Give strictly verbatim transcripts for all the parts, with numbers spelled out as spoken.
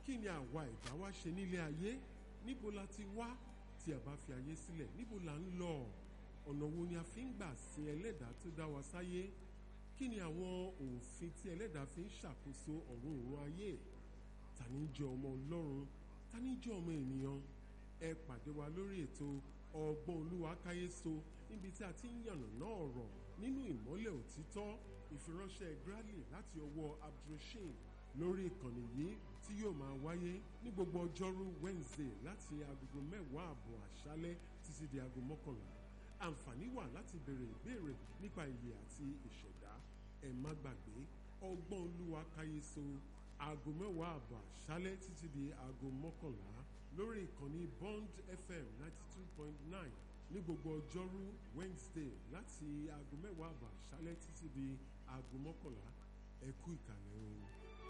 kí ni àwa ẹ̀dá wá ṣe nílé ayé? Níbo la ti wá tí a bá fi ayé sílẹ̀? Níbo la ń lọ? Ọ̀nà wo ni a fi ń gbà sin ẹlẹ́dàá tó dá wa sáyé? Kí ni àwọn òfin tí ẹlẹ́dàá fi ń ṣàkóso ọ̀run òun ayé? Ta ni jẹ́ ọmọ Ọlọ́run? Ta ni jẹ́ ọmọ ènìyàn? Ẹ pàdé wa lórí ètò Ọgbọ́n Olúwa káyéso níbi tí a ti ń yànnàná ọ̀rọ̀ nínú ìmọ́lẹ̀ òtítọ́. Ìfiránṣẹ́ Bradley láti ọwọ́ Abdulrasheed lórí ìkànnì yìí tí yóò máa wáyé ní gbogbo ọjọ́rú Wednesday láti agogo mẹ́wàá àbọ̀ àṣálẹ́ títí di aago mọ́kànlá. Àǹfààní wà láti béèrè ìbéèrè nípa ìyè àti ìṣẹ̀dá. Ẹ má gbàgbé Ọgbọ́n Olúwa káyéso aago mẹ́wàá àbọ̀ àṣálẹ́ títí di aago mọ́kànlá lórí ìkànnì Bond F M ninety two point nine ní gbogbo ọjọ́rú Wednesday láti aago mẹ́wàá àbọ̀ àṣálẹ́ títí di aago mọ́kànlá. Ẹ kú ìkàlẹ̀ o.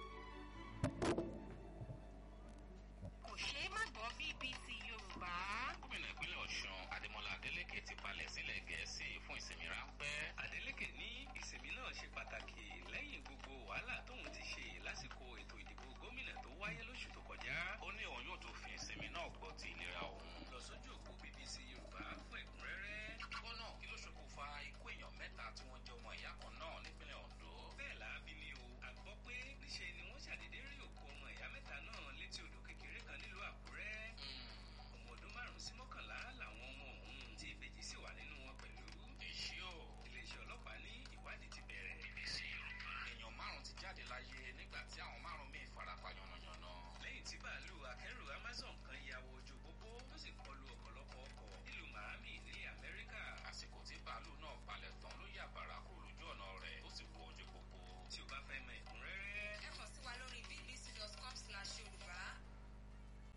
Kò ṣe é má gbọ́ B B C Yorùbá. Gómìnà ìpínlẹ̀ Ọ̀ṣun Adémọ́lá Adélékè ti balẹ̀ sílẹ̀ Gẹ̀ẹ́sì fún ìsinmi ráńpẹ́. Adélékè ní ìsinmi náà ṣe pàtàkì lẹ́yìn gbogbo wàhálà tóun ti ṣe lásìkò ètò ìdìbò gómìnà tó wáyé lóṣù tó kọjá. Ó ní òun yóò tó fi ìsinmi náà gbọ́ ti ìlera òun. Lọ sójú òpó B B C Yorùbá fún ẹ̀kúnrẹ́rẹ́. Ó náà kí ló ṣokùnfà ikú èèyàn mẹ́ta tí wọ́n jẹ́ ọmọ ìyá kan náà nípínlẹ̀ Ondo. Bẹ́ẹ̀ láabi ni o, a gbọ́ pé níṣe ni wọ́n ṣàdédé rí òkú ọmọ ìyá mẹ́ta náà létí odò kékeré kan nílùú Àkúrẹ́. Ọmọ ọdún márùn-ún sí mọ́kànlá làwọn ọmọ òun tí ìbejì sì wà nínú wọn pẹ̀lú. Èṣí o. Iléeṣẹ́ ọlọ́pàá ní ìwádìí ti bẹ̀rẹ̀. B B C Yorùbá. Èèyàn márùn-ún ti jáde láyé nígbà tí àwọn márùn-ún míì farapa yànnàyànnà. Lẹ́yìn tí bàálù akẹ́rù Amazon